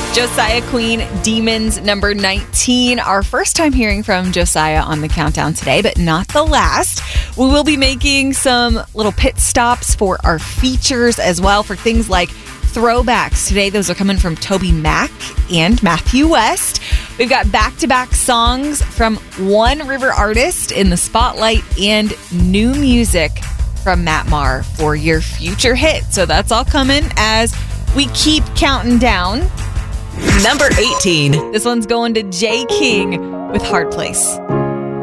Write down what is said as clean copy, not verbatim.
Josiah Queen, Demons, number 19. Our first time hearing from Josiah on the countdown today, but not the last. We will be making some little pit stops for our features as well for things like throwbacks. Today, those are coming from Toby Mac and Matthew West. We've got back-to-back songs from one River artist in the spotlight and new music from Matt Maher for your future hit. So that's all coming as we keep counting down. Number 18. This one's going to Jay King with Hard Place.